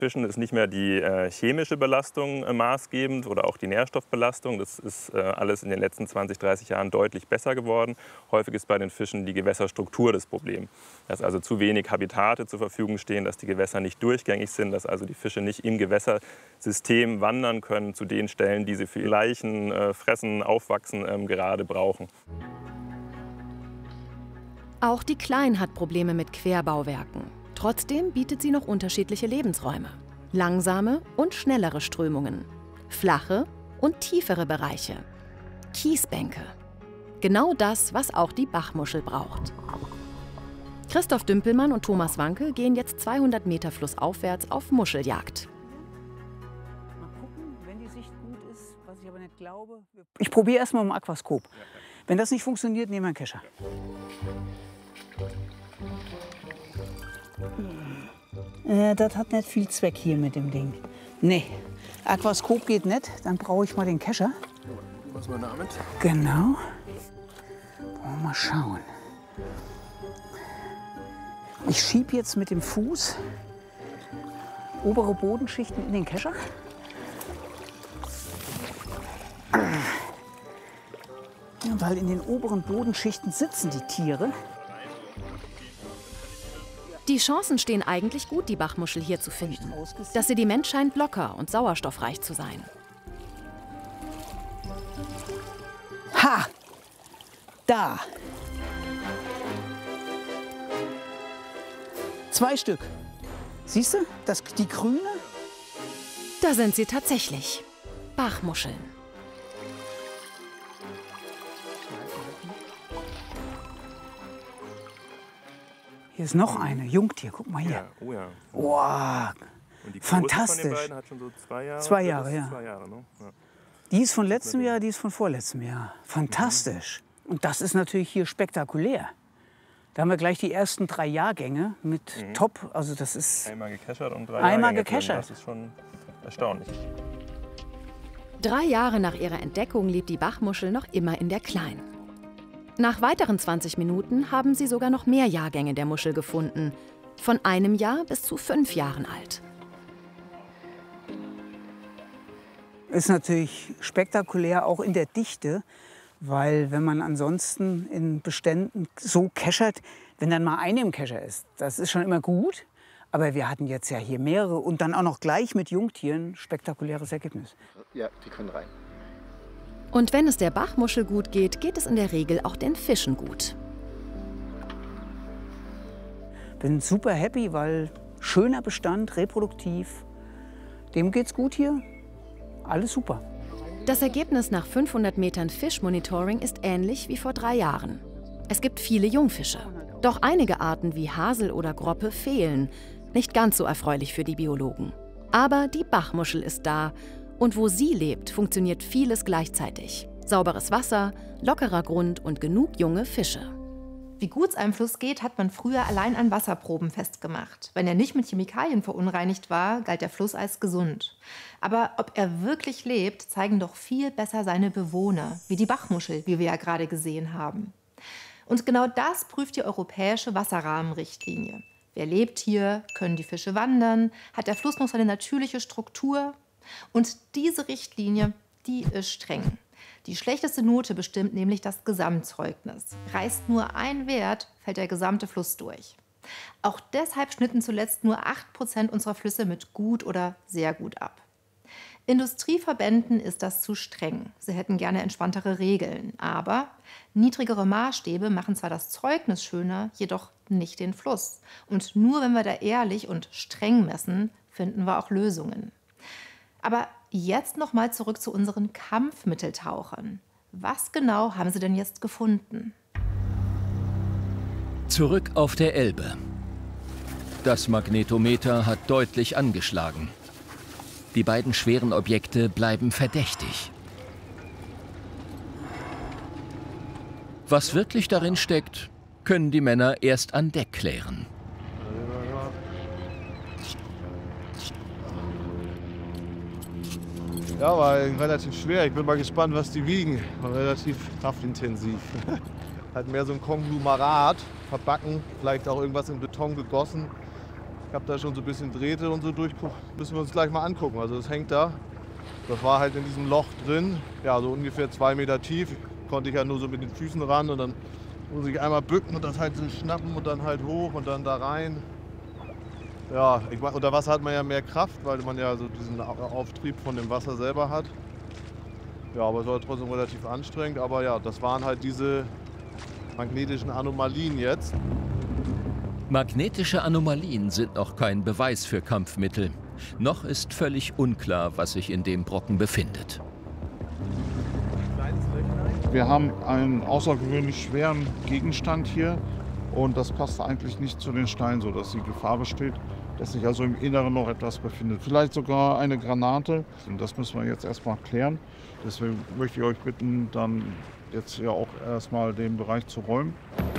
Fischen ist nicht mehr die chemische Belastung maßgebend oder auch die Nährstoffbelastung. Das ist alles in den letzten 20, 30 Jahren deutlich besser geworden. Häufig ist bei den Fischen die Gewässerstruktur das Problem. Dass also zu wenig Habitate zur Verfügung stehen, dass die Gewässer nicht durchgängig sind, dass also die Fische nicht im Gewässersystem wandern können zu den Stellen, die sie für ihr Laichen, Fressen, Aufwachsen gerade brauchen. Auch die Klein hat Probleme mit Querbauwerken. Trotzdem bietet sie noch unterschiedliche Lebensräume. Langsame und schnellere Strömungen. Flache und tiefere Bereiche. Kiesbänke. Genau das, was auch die Bachmuschel braucht. Christoph Dümpelmann und Thomas Wanke gehen jetzt 200 Meter flussaufwärts auf Muscheljagd. Mal gucken, wenn die Sicht gut ist, was ich aber nicht glaube. Ich probiere erstmal im Aquaskop. Wenn das nicht funktioniert, nehmen wir einen Kescher. Das hat nicht viel Zweck hier mit dem Ding. Nee, Aquaskop geht nicht, dann brauche ich mal den Kescher. Was mal damit? Genau. Wollen wir mal schauen. Ich schiebe jetzt mit dem Fuß obere Bodenschichten in den Kescher. Ja, weil in den oberen Bodenschichten sitzen die Tiere. Die Chancen stehen eigentlich gut, die das hier zu finden. Das Sediment scheint locker und sauerstoffreich zu sein. Ha! Da! 2 Stück. Siehst du, die grüne? Da sind sie tatsächlich. Bachmuscheln. Hier ist noch eine, Jungtier, guck mal hier. Ja, oh ja. Wow, Und die Größte fantastisch. von den beiden hat schon so 2 Jahre. 2 Jahre, ja. 2 Jahre, ne? Ja. Die ist von letztem Jahr, die ist von vorletztem Jahr. Fantastisch. Und das ist natürlich hier spektakulär. Da haben wir gleich die ersten 3 Jahrgänge mit Top. Also das ist Einmal gekeschert und 3 einmal Jahrgänge drin. gekeschert. Das ist schon erstaunlich. 3 Jahre nach ihrer Entdeckung lebt die Bachmuschel noch immer in der Klein. Nach weiteren 20 Minuten haben sie sogar noch mehr Jahrgänge der Muschel gefunden. Von 1 Jahr bis zu 5 Jahren alt. ist natürlich spektakulär, auch in der Dichte. Weil wenn man ansonsten in Beständen so keschert, wenn dann mal eine im Kescher ist, das ist schon immer gut. Aber wir hatten jetzt ja hier mehrere und dann auch noch gleich mit Jungtieren, spektakuläres Ergebnis. Ja, die können rein. Und wenn es der Bachmuschel gut geht, geht es in der Regel auch den Fischen gut. Bin super happy, weil schöner Bestand, reproduktiv. Dem geht's gut hier. Alles super. Das Ergebnis nach 500 Metern Fischmonitoring ist ähnlich wie vor 3 Jahren. Es gibt viele Jungfische. Doch einige Arten wie Hasel oder Groppe fehlen. Nicht ganz so erfreulich für die Biologen. Aber die Bachmuschel ist da. Und wo sie lebt, funktioniert vieles gleichzeitig. Sauberes Wasser, lockerer Grund und genug junge Fische. Wie gut es einem Fluss geht, hat man früher allein an Wasserproben festgemacht. Wenn er nicht mit Chemikalien verunreinigt war, galt der Fluss als gesund. Aber ob er wirklich lebt, zeigen doch viel besser seine Bewohner, wie die Bachmuschel, wie wir ja gerade gesehen haben. Und genau das prüft die europäische Wasserrahmenrichtlinie. Wer lebt hier? Können die Fische wandern? Hat der Fluss noch seine natürliche Struktur? Und diese Richtlinie, die ist streng. Die schlechteste Note bestimmt nämlich das Gesamtzeugnis. Reißt nur ein Wert, fällt der gesamte Fluss durch. Auch deshalb schnitten zuletzt nur 8% unserer Flüsse mit gut oder sehr gut ab. Industrieverbänden ist das zu streng. Sie hätten gerne entspanntere Regeln. Aber niedrigere Maßstäbe machen zwar das Zeugnis schöner, jedoch nicht den Fluss. Und nur wenn wir da ehrlich und streng messen, finden wir auch Lösungen. Aber jetzt noch mal zurück zu unseren Kampfmitteltauchern. Was genau haben sie denn jetzt gefunden? Zurück auf der Elbe. Das Magnetometer hat deutlich angeschlagen. Die beiden schweren Objekte bleiben verdächtig. Was wirklich darin steckt, können die Männer erst an Deck klären. Ja, war relativ schwer. Ich bin mal gespannt, was die wiegen. War relativ kraftintensiv. Halt mehr so ein Konglomerat, verbacken, vielleicht auch irgendwas in Beton gegossen. Ich habe da schon so ein bisschen Drähte und so durchgucken. Müssen wir uns gleich mal angucken. Also das hängt da. Das war halt in diesem Loch drin. Ja, so ungefähr 2 Meter tief. Konnte ich ja nur so mit den Füßen ran und dann muss ich einmal bücken und das halt so schnappen und dann halt hoch und dann da rein. Ja, unter Wasser hat man ja mehr Kraft, weil man ja so diesen Auftrieb von dem Wasser selber hat. Ja, aber es war trotzdem relativ anstrengend. Aber ja, das waren halt diese magnetischen Anomalien jetzt. Magnetische Anomalien sind noch kein Beweis für Kampfmittel. Noch ist völlig unklar, was sich in dem Brocken befindet. Wir haben einen außergewöhnlich schweren Gegenstand hier und das passt eigentlich nicht zu den Steinen, sodass die Gefahr besteht, dass sich also im Inneren noch etwas befindet. Vielleicht sogar eine Granate. Und das müssen wir jetzt erstmal klären. Deswegen möchte ich euch bitten, dann jetzt ja auch erstmal den Bereich zu räumen.